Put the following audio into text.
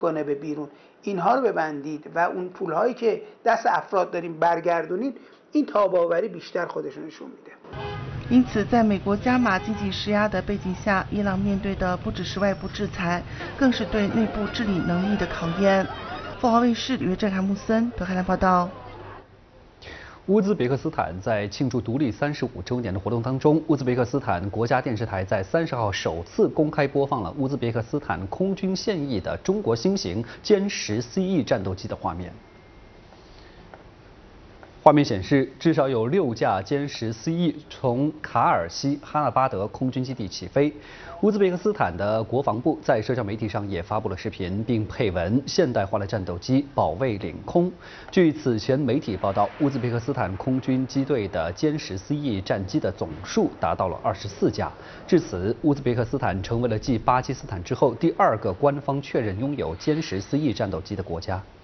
کنه به بیرون اینها رو ببندید و اون پولهایی که دست افراد داریم برگردونید این تاباوری بیشتر خودشون نشون میده. 因此，在美国加码经济施压的背景下，伊朗面对的不只是外部制裁，更是对内部治理能力的考验。凤凰卫视吕振凯、穆森德黑兰报道。 乌兹别克斯坦在庆祝独立35周年的活动当中，乌兹别克斯坦国家电视台在30号首次公开播放了乌兹别克斯坦空军现役的中国新型歼10 CE 战斗机的画面。画面显示，至少有6架歼10 CE 从卡尔西哈纳巴德空军基地起飞。乌兹别克斯坦的国防部在社交媒体上也发布了视频，并配文“现代化的战斗机保卫领空”。据此前媒体报道，乌兹别克斯坦空军机队的歼10 CE 战机的总数达到了24架。至此，乌兹别克斯坦成为了继巴基斯坦之后第2个官方确认拥有歼10 CE 战斗机的国家。